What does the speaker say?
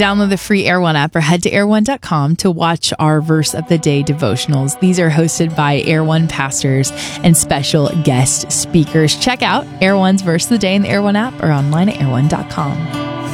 Download the free Air One app or head to airone.com to watch our Verse of the Day devotionals. These are hosted by Air One pastors and special guest speakers. Check out Air One's Verse of the Day in the Air One app or online at airone.com.